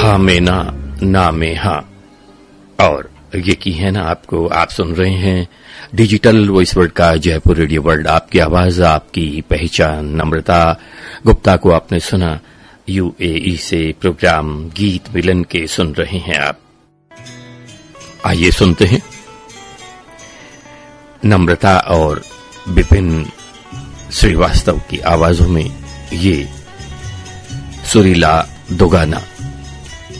हाँ में ना, ना में हाँ। और ये की है ना आपको, आप सुन रहे हैं डिजिटल वॉइस वर्ल्ड का जयपुर रेडियो वर्ल्ड। आपकी आवाज, आपकी पहचान। नम्रता गुप्ता को आपने सुना यूएई से, प्रोग्राम गीत मिलन के सुन रहे हैं आप। आइए सुनते हैं नम्रता और विपिन श्रीवास्तव की आवाजों में ये सुरीला दो गाना।